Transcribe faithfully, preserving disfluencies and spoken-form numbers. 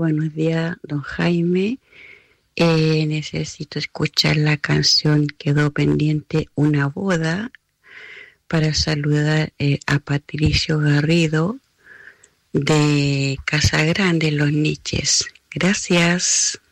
buenos días, don Jaime. Eh, necesito escuchar la canción Quedó pendiente una boda para saludar eh, a Patricio Garrido de Casa Grande, Los Niches. Gracias.